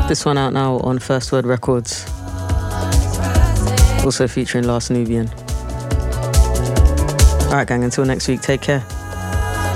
This one out now on First Word Records. Also featuring Last Nubian. Alright gang, until next week, take care.